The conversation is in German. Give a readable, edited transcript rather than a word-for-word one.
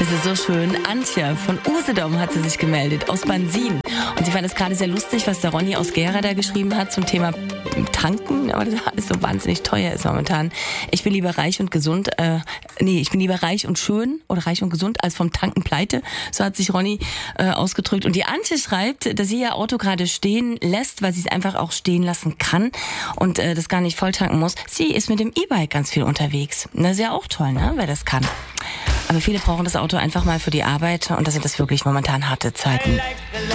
Es ist so schön. Antje von Usedom hat sie sich gemeldet, aus Bansin. Und sie fand es gerade sehr lustig, was der Ronny aus Gera da geschrieben hat zum Thema Tanken. Aber das alles so wahnsinnig teuer ist momentan. Ich bin lieber reich und gesund, ich bin lieber reich und schön oder reich und gesund als vom Tanken pleite. So hat sich Ronny ausgedrückt. Und die Antje schreibt, dass sie ihr Auto gerade stehen lässt, weil sie es einfach auch stehen lassen kann und das gar nicht voll tanken muss. Sie ist mit dem E-Bike ganz viel unterwegs. Das ist ja auch toll, ne, wer das kann. Aber viele brauchen das Auto einfach mal für die Arbeit und da sind das wirklich momentan harte Zeiten.